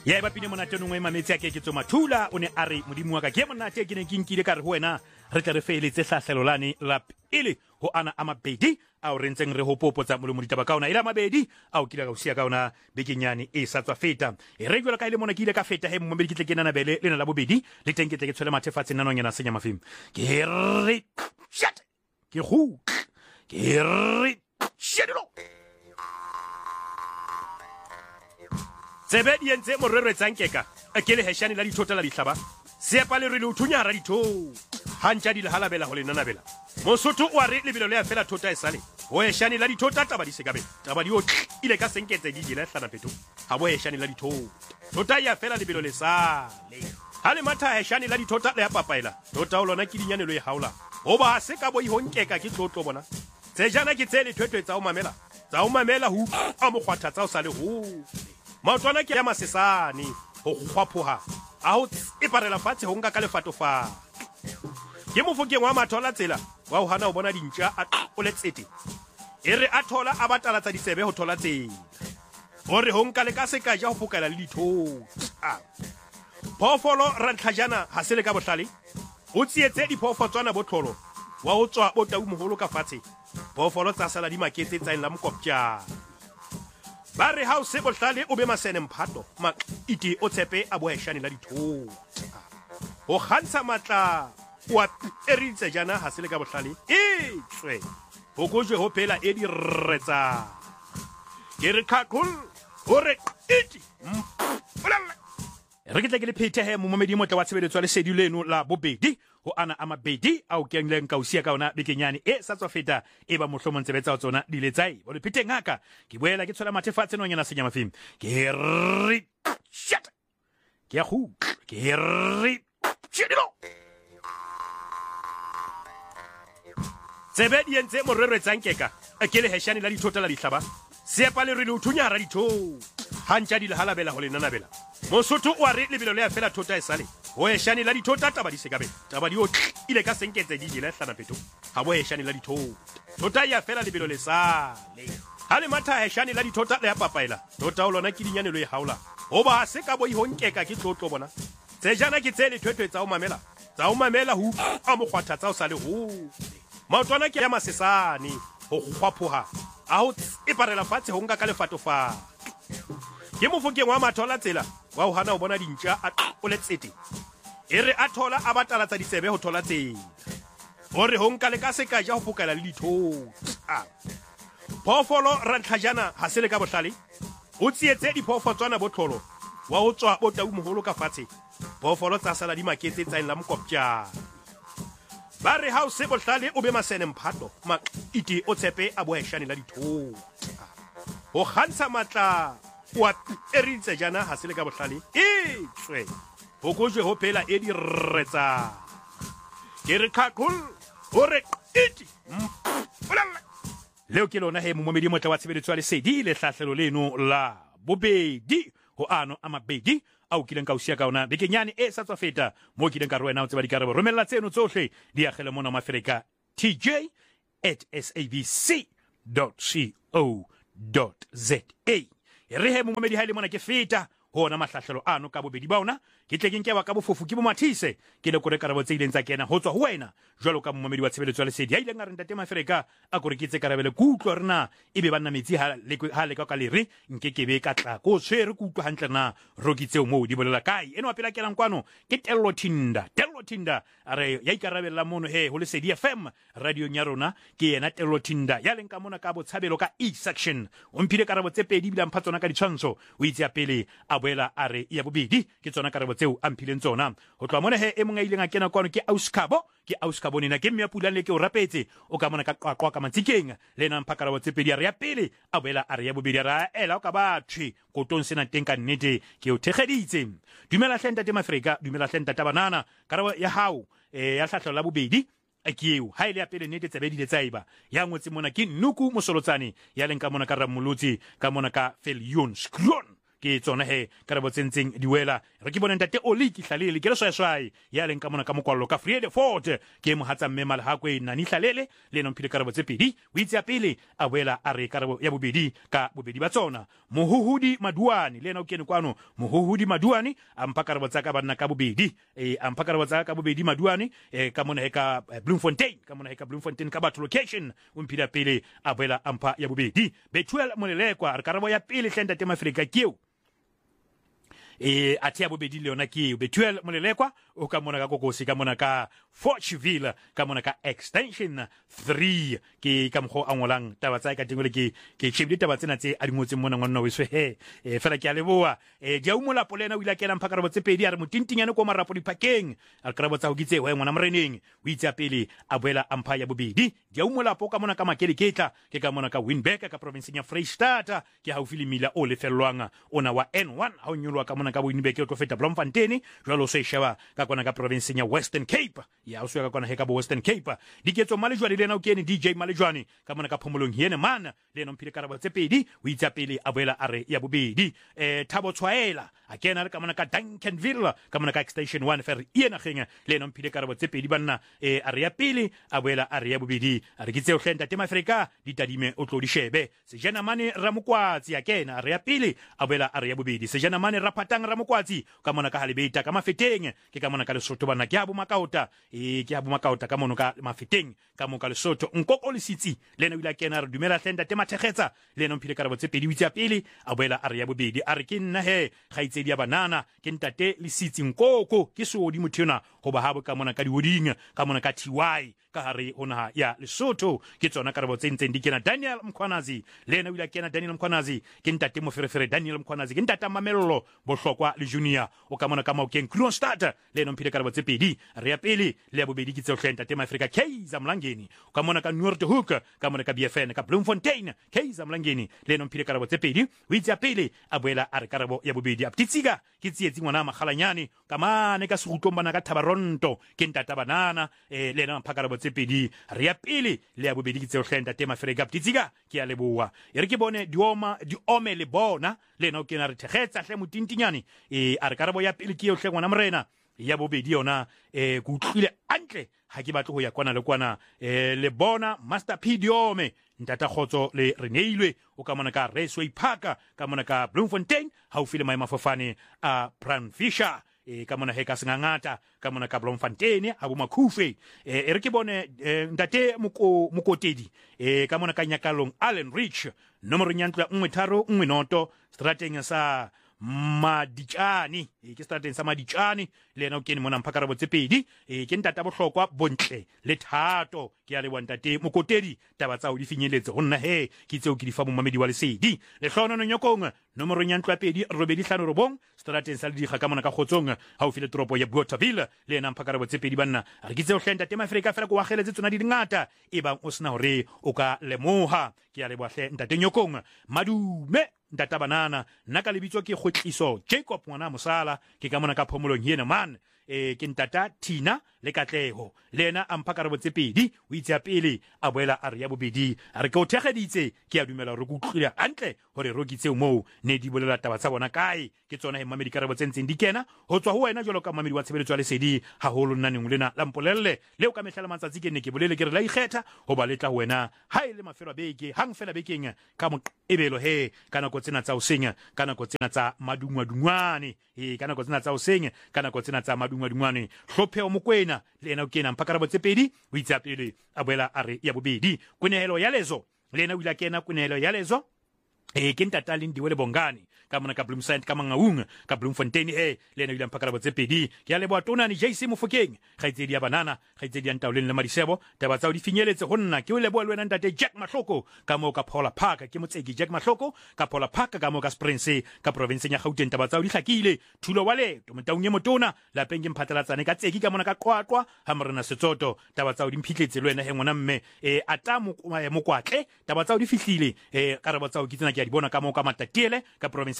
ya ba pine monate nngwe mametsi a ke tso mathula o ne a re modimo wa ka ke monate ke ne ke nkile ka re ho wena re tle re feletse hlahlelolane la pele ho ana a mabedi a o rentseng re hopopotsa molemo ditaba ka ona ila mabedi a o kile ka o sia ka ona bekenyane e sa tswa feta e re jwela ka ile mona ke ile ka feta he mo ke tle ke nana bele lena la bobedi le teng ke tle ke tshwele mathefatse nna nonyana senya mafim ke re shit ke hu ke re shedilo tsebe di entse morero tsankeka ke le heshane la dithota la dihlaba sepa le re le uthunyara ditho hantja di le halabela ho le nanabela mosotho o a re lebelo le ya fela thota e sale ho heshane la dithota taba di sekabe taba di o ile ka senketse di jela hlana pheto ha bo heshane la dithota thota ya fela lebelo le sale ha le matha heshane la dithota le ya papaela thota o lona ke dinyane lo e haula ho ba se ka bo ihonkeka ke tlotlo bona tse jana ke tse le thwetwe tsa o mamela hu a mo khwatha tsa o sale ho maotwana ke ya masesane ho khwaphoha a ho iparela fatshe ho nka ka lefatofa ke mofokeng wa mathola tsela wa ho hana ho bona dintja a o letsete e re a thola a batala tsa ditsebe ho thola tsela hore ho nka le ka se ka ja ho fokela le dithota phofolo rantlhajana ha se le ka bohlale o tsietse diphofotswana botlholo wa ho tswa botau moholo ka fatshe phofolo tsa sala di maketse tsa la mokoptja ba re ha o se bohlale o be masene mphato ma iti o tshepe a boheshane la dithota o khantsha matla wa eritse jana ha se le ka bohlale e tswe ho gojwe ho phela e di retsa ke re khakul hore iti re ke tle ke le phete he mo momedi motla wa tshebeletso le sedi leno la bobedi ho ana a mabedi a o kengleng ka o sia ka ona bekenyane e sa tswa feta e ba mohlomong tsebetsa o tsona di letsai bo le phete ngaka ke boela ke tshola mathefatse nonyana senya mafim ke re shit ke ya hu ke re shedilo tsebe di entse morero tsankeka ke le heshane la dithota la dihlaba sepa le re le uthunyara ditho hantja di le halabela ho le nanabela mosotho o a re lebelo le ya fela thota e sale ho heshane la dithota taba di sekabe taba di o ile ka senketse di jela hlana pheto ha bo heshane la dithota thota ya fela lebelo le sale ha le matha heshane la dithota le ya papaela thota o lona ke dinyane lo e haula ho ba se ka bo ihonkeka ke tlotlo bona tse jana ke tse le thwetwe tsa o mamela hu a mo khwatha tsa o sale ho maotwana ke ya masesane ho khwaphoha a ho iparela fatshe ho nka ka lefatofa ke mofokeng wa mathola tsela wa ho hana ho bona dintja a o letsete e re a thola a batala tsa ditsebe ho thola tsela hore ho nka le ka se ka ja ho fokela le dithota phofolo rantlhajana ha se le ka bohlale o tsietse diphofotswana botlholo wa ho tswa botau moholo ka fatshe phofolo tsa sala di maketse tsa la mokoptja ba re ha o se bohlale o be masene mphato ma iti o tshepe a boheshane la dithota ho khantsha matla wa eritse jana ha se le ka bohlale e tswe ho gojwe ho phela e di retsa ke re khakul hore iti leo ke lona he momedi motla wa tshebeletso le sedi le hlahlelo leno la bobedi ho ano a mabedi a o kileng ka o sia ka ona bekenyane e sa tswa feta mo kileng ka rwena o tseba dikarabo romella tseno tsohle di agele mona Afrika tj@sabc.co.za re he mo momedi ha ile mona ke feta hona mahlahlelo ano ka bobedi ba ona ke tle ke nke wa ka bofofu ke bo mathise ke le kore karabo tse ileng tsa kena ho tswa ho wena jwalo ka momedi wa tshebeletso ya lesedi ya ileng a re ntate Afrika a kore ke tse karabele kutlo rena ebe ba nna metsi ha le ka le re nke ke be ka tla ko tshwere kutlo hantle na rokitseo mo di bolela kai eno apela kelang kwano ke Tello Thinda are ya ikarabella mono he ho lesedi FM radio nya rona ke yena Tello Thinda ya leng ka mona ka botshabelo ka E section o mphile karabo tse pedi bila mphatsona ka ditshwantsho o itse ya pele a boela are ya bobedi ke tsona karabo tseo a mphileng tsona ho tloa mona he e monga ileng a kena kwano ke Auskabo nena ke mmea pula le ke o rapetse o ka mona ka qwaqwa ka mantsikeng le nang phakarabo tse pedi ya pele a boela are ya bobedi ra ela o ka batho kotong sena teng ka nnete ke o thegeditse dumela hle ntate Afrika dumela hle ntate banana karabo ya hao ya hlahlelo la bobedi ke eo ha ile ya pele nnete tsebe di le tsaiba ya ngwetse mona ke Nuku Mosolotsane ya leng ka mona ka Ramolotsi ka mona ka Viljoen Skron ke tsona he karabo tsentseng diwela re ke bona ntate Oli ke hlalele ke le swaswai ya leng ka mona ka mokwallo ka Vredefort ke mo hatsa mme Malhakwe nani hlalele le no phile karabo tse pedi o itse ya pele a boela a re karabo ya bobedi ka bobedi ba tsona Mohuhudi Maduane le na o kene kwano Mohuhudi Maduane a mpha karabo tsa ka banna ka bobedi a mpha karabo tsa ka bobedi Maduane ka mona he ka Bloemfontein ka mona he ka Bloemfontein ka batho location o mphile pele a boela a mpha ya bobedi Bethuel Molelekwa re karabo ya pele hlenda tema Afrika keo athi ya bobedi le yona ke Bethuel Molelekwa o ka mona ka kokosi ka mona ka Forchville ka mona ka extension 3 ke ka mgo a ngolang taba tsa ka tengole ke chebile taba tsena tse a dingotse mona ngwana we se he fela ke a leboa ja umola polena o ila kena mphakarabo tse pedi a re motintinyane ko marapo dipakeng a karabo tsa ho kitse we ngwana moreneng o itse a pele a boela ampha ya bobedi ja umola po ka mona ka Makele Ketla ke ka mona ka Winberg ka province ya Freystata ke haufi le mila o lefellwang ona wa N1 ha o nyolwa ka mona ka Winberg o tlo feta Bloemfontein jwalo se sheba ka kona ka province ya Western Cape ya o ka kona he ka bo Western Cape diketso Malejwane le na o kene DJ Malejwane ka mona ka Phomolong hiene man le no mphile karabo tse pedi o itse pele a boela a re ya bobedi Thabo Tshwaela a kena ka mona ka Duncanville ka mona ka extension 1 fer ena geng le no mphile karabo tse pedi banna a re ya pele a boela a re ya bobedi a re kitse o hlenta tema Afrika ditadime o tlo di shebe Sejana Mane Ramokwatsi a kena a re ya pele a boela a re ya bobedi Sejana Mane Rapatang Ramokwatsi ka mona ka Halebeta ka Mafeteng ke ka mona ka Lesotho bana ke abu Makauta ke abu Makauta ka mona ka Mafeteng ka mona ka Lesotho Nkoko Lesitsi le na ila kena re dumela hlenda tema Thekgetsa le no mphile karabo tse pedi witse ya pele a boela a re ya bobedi a re ke nna he gaitsedi ya banana ke ntate Lesitsi Nkoko ke sodi mothena go ba habo ka mona ka diwoding ka mona ka TY ka hare ona ya Lesotho ke tsona karabo tsentseng di kena Daniel Mkhwanazi le na ila kena Daniel Mkhwanazi ke ntate Moferefere Daniel Mkhwanazi ke ntate Mamello Bohlokwa le Junior o ka mona ka Maokeng Kroonstad le no mphile karabo tse pedi re ya pele le ya bobedi ke tse hlenta tema Afrika Kaizer Mlangeni o ka mona ka Noordhoek ka mona ka BFN ka Bloemfontein Kaizer Mlangeni le no mphile karabo tse pedi o itse ya pele a boela a re karabo ya bobedi Aptitsika ke tsietsi ngwana Magalanyane ka mane ka Segutlong bana ka Thabaronto ke ntata banana le na mpha karabo tse pedi re ya pele le ya bobedi ke tse hlenta tema Afrika Aptitsika ke ya leboa re ke bone di ome le bona le na o kena re Thekgetsa hle motintinyane a re karabo ya pele ke yo hle ngwana morena ya bobedi yona go utlwile antle ha ke batlo go ya kwana le kwana le bona Master P Diome ntata Khotso le Reneilwe o ka mona ka Raceway Park ka mona ka Bloemfontein ha o file maemafofane a Brandfisher ka mona he ka Sengangata ka mona ka Bloemfontein ha bo Makhufe re ke bone ntate Mokotedi ka mona ka Nyakalong Allen Rich nomoro nyantla 1319 strateng sa Maditjani ke strateng sa Maditjani le na o kene mona mpha karabo tse pedi ke ntata Bohlokwa Bontle le Thato ke ya le wantate Mokotedi taba tsa o di finyeletse go nna he ke tseo ke di fa Momamedi wa Lesedi le hlonono nyokong nomoro nyantla pedi robedi hlano robong strateng sa Lediga ka mona ka Khotsong ha o file tropo ya Bothaville le na mpha karabo tse pedi banna re ke tseo hlenta tema Afrika fela go wageletse tsona di ngata e bang o sna hore o ka lemoha ke ya le bohle ntate nyokong Madume ntata banana nna ka lebitswa ke Kgotliso Jacob ngwana Mosala ke ka mona ka Phomolong hiena man ke ntata Tina le Katleho lena a mpha karabo tse pedi o itse ya pele a boela a re ya bobedi a re ke o thegeditse ke a dumela re go utlwile antle hore ro kitseo mo ne di bolela taba tsa bona kae ke tsona he Mamedi karabo tsentseng di kena ho tswa ho wena jwalo ka Mamedi wa tshebeletso ya Lesedi ha holo nnaneng lena la mpolelle le o ka mehla matsatsi ke ne ke bolele ke re la ikgetha ho ba letla wena ha ile mafelo beke hang fela bekeng ka mo ebelo he kana ko tsena tsa o senya kana ko tsena tsa madungwadungwane kana ko tsena tsa o senya kana ko tsena tsa madungwadungwane hlopheo Mokwena le ena o kena mpha karabo tse pedi o itse pele a boela a re ya bobedi kunehelo ya lezo le ena o ila kena kunehelo ya lezo ke ntata Lindiwe Bongani ka mona ka Bloemsand ka Mangaung ka Bloemfontein le ena ile mpha karabo tse pedi ke ya leboa tonane JC Mofokeng gaitsedi ya banana gaitsedi ya Ntaoleng le Madisebo taba tsa o di finyeletse go nna ke o leboa le wena ntate Jack Mahloko ka mo ka Paula Park ke motseki Jack Mahloko ka Paula Park ka mo ka Springs ka province ya Gauteng taba tsa o di hlakile thulo wale to Motaung ye motona la peng ke mphatlalatsane ka tseki ka mona ka Qwaqwa ha morena Setsoto taba tsa o di mphitletse le wena he ngwana mme Atamu Mokwatle taba tsa o di fihlile karabo tsa o ke tsena ke a di bona ka mo ka Matatiele ka province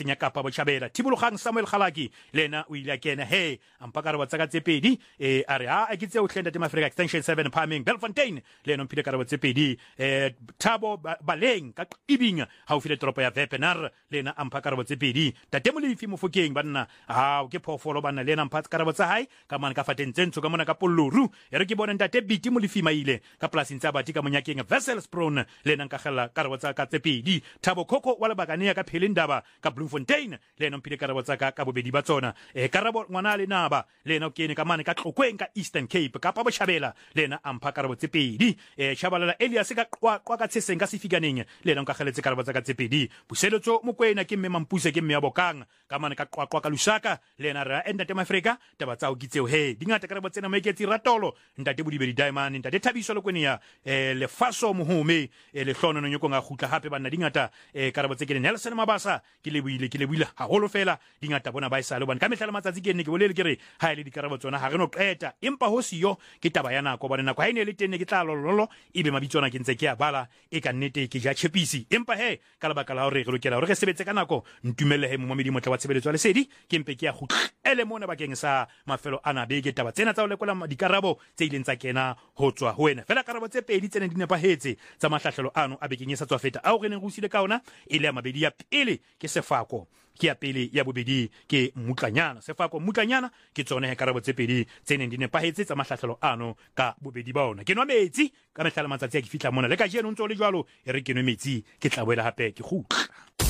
provinceng ya Kapa Botjhabela Thibologang Samuel Khalaki lena o ile a kena he ampa karabo tsa ka tse pedi a re a ke tse o hlenda tema Africa extension 7 Phameng Belfontein lena mphile karabo tse pedi Thabo Baleng ka Ibinga ha o file toropo ya Wepener lena ampa karabo tse pedi Tatemolefi Mofokeng banna ha o ke phofolo banna lena ampa karabo tsa hae ka man ka fatentsentsho ka mona ka Polloru re ke bona Ntate Biti Molefi maile ka plasing tsa bati ka monyakeng Wesselsbron lena nka khalla karabo tsa ka tse pedi Thabo Khoko wa lebakane ka Phelindaba ka Bloemfontein lena mphile karabo tsa ka bobedi ba tsona karabo ngwana le naba lena o kene ka mane ka Tlokweng ka Eastern Cape ka Kapa Botjhabela lena ampha karabo tse pedi Shabalala Elias ka kwa ka Tsheseng ka Sifikaneng lena nka kgeletse karabo tsa ka tse pedi Buseletso Mokwena ke mme Mampuse ke mme ya Bokang ka mane ka kwa ka Lusaka lena ra Ntate Africa taba tsa o kitseo he dingata karabo tsena maiketsi Ratolo Ntate Bodibedi Diamond Ntate Thabiso Lokwenia le Faso Mohome le hlono no nyoko nga khutla hape bana dingata karabo tse ke Nelson Mabasa ke le buile ha holo fela dingata bona ba isa le bona ka mehlala matsatsi ke nne ke bolele ke re ha ile dikarabo tsona ha re no qeta empa ho siyo ke taba ya nako bona nako ha ine le tenne ke tla lololo ibe mabitsona ke ntse ke a bala e ka nnete ke ja tshepisi empa he ka lebaka la hore re lokela hore re sebetse ka nako ntumelle he momedi motla wa tshebeletso ya lesedi ke mpe ke ya khutla ele mona bakeng sa mafelo ana beke taba tsena tsa o lekola dikarabo tse ileng tsa kena ho tswa ho wena fela karabo tse pedi tsene di nepahetse tsa mahlahlelo ano a bekeng sa tswa feta a o re neng go sile ka ona ile ya mabedi ya pele ke Sefako ke ya pele ya bobedi ke Mutlanyana Sefako Mutlanyana ke tsone he karabo tse pedi tsene di nepahetse tsa mahlahlelo ano ka bobedi ba ona ke nwa metsi ka mehlala matsatsi a ke fitla mona le ka jeno ntse o le jwalo e re ke nwe metsi ke tla boela hape ke khutla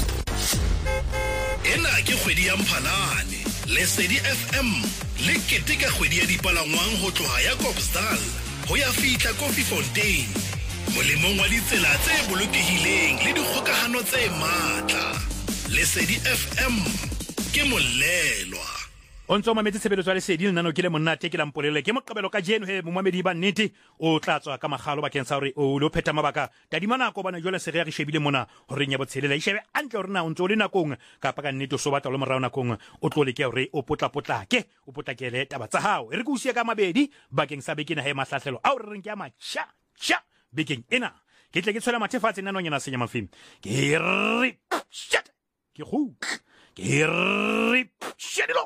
ena ke kgwedi ya Mphalane Lesedi FM le keteka kgwedi ya dipalangwang ho tloha ya Kopsdal ho ya fihla Kofifontein molemong wa ditsela tse bolokehileng le dikgokahano tse matla Lesedi FM ke molelwa o ntse o mametse tshebeletso ya lesedi le nano ke le monnate ke la mpolele ke moqebelo ka jeno he momamedi ba nnete o tla tswa ka magalo bakeng sa hore o lo pheta mabaka tadima nako bana jole se re shebile mona hore nya botshelela ishebe antle hore na o ntse o le nakong ka pa ka nnete so batla le morao nakong o tlole ke hore o potlakele taba tsa hao re go usia ka mabedi bakeng sa bekena he mahlahlelo a re reng ke a matsha bekeng ena ke tle ke tshwela mathefatse nna nonyana senya mafim ke re shit ke go ke re shedilo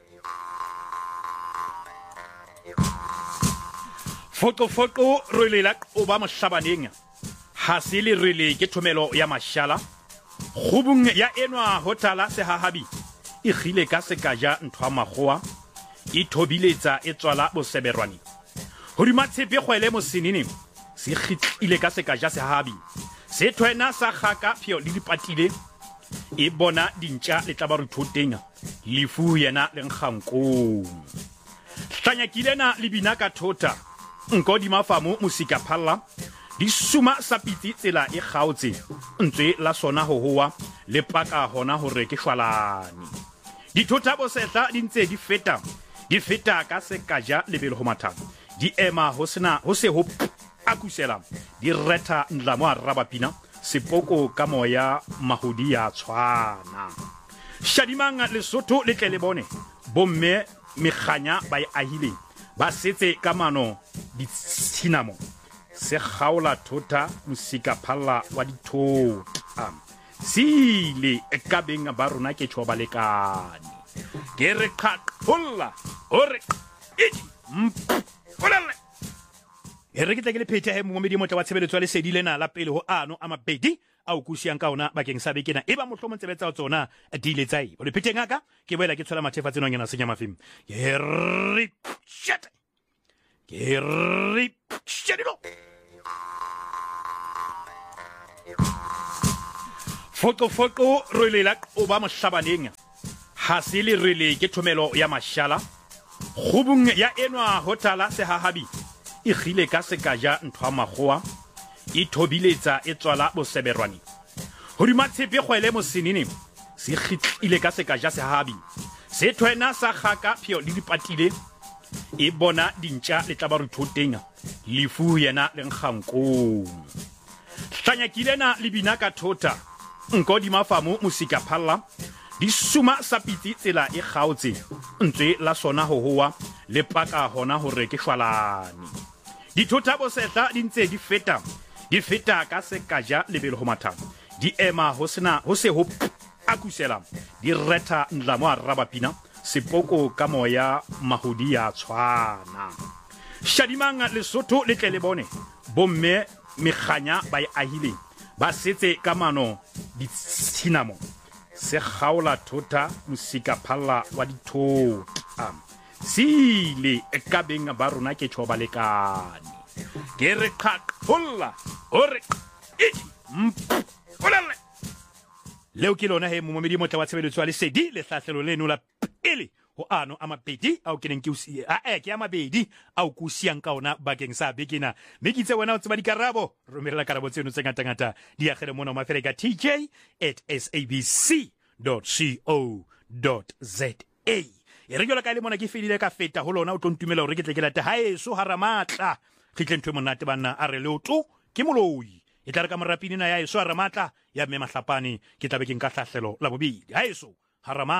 Foto rwele o ba mohlabaneng ha se le rwele ke thomelo ya mashala khubung ya enwa hotala se hahabi e gile ka sekaja nthwa magoa e thobiletsa e tswala boseberwani hodi matshepe khwele mosinini se gitile ka sekaja se hahabi se thwena sa khaka phio le dipatile e bona dintja le tla ba ruthoteng lifu yena le nkganko hlanya kilena libina ka thota nko di mafamu musika phalla di suma sapitsi tsela e gautse ntswe la sona ho hoa le paka hona hore ke shwalane di thota bosetla di ntse di feta ka sekaja lebelo ho matha di ema ho se ho akusela di reta ndlamo a rabapina sepoko ka moya mahodi ya tshwana shadimanga Lesotho le tle le bone bomme meganya ba e ahile ba setse ka mano di tshinamo se khaola thota musika phalla wa dithota sile ka benga ba rona ke tsho balekane ke re qaqolla ore iti olale e re ke tla ke le phete he momedi motla wa tshebeletso ya lesedi lena la pele ho ano a mabedi a o kusiang ka ona bakeng sa bekena e ba mohlomo tsebetsa o tsona di le tsai o le phete ngaka ke boela ke tshola mathefatse no nyana senya mafim ke re shit Shedilo. Foto rwele o ba mohlabaneng ha se le rwele ke thomelo ya mashala khubung ya enwa hotala se hahabi e gile ka sekaja nthwa magoa e thobiletsa e tswala boseberwani hodi matshepe khwele mosinini se gitile ka sekaja se hahabi se thwena sa khaka phio le dipatile e bona dintja le tla ba ruthoteng lifu yena le nkganko hlanya kilena libina ka thota nko di mafamu musika phalla di suma sapitsi tsela e gautse ntswe la sona ho hoa le paka hona hore ke shwalane di thota bosetla di ntse di feta ka sekaja lebelo ho matha di ema ho se ho akusela di reta ntlamo a rabapina sepoko ka moya mahodi ya tshwana shadimang Lesotho le tle le bone bomme meganya ba e ahileng ba setse ka mano ditshinamo se kgaola thota musika phalla wa dithota sile ka beng ba rona ke tsho balekane ke re qaqholla ore iti olale leo ke lona he momomedi motla wa tshebeletso wa Lesedi le hlahlelo leno la pele ho ano a mabedi ao ke neng ke usi ke a mabedi ao ku siang ka ona bakeng sa bekena me kitse wena o tseba dikarabo romela karabo tseno tse ngata di agere mona mafere ka tj@sabc.co.za e re jola ka le mona ke fedile ka feta ho lona o tlontumela hore ke tle ke lata haeso haramatla khitle ntwe monate banna a re leoto ke moloi e tla re ka morapini na ya eso haramatla ya mme mahlapane ke tlabe ke nka hlahlelo la bobedi haeso harama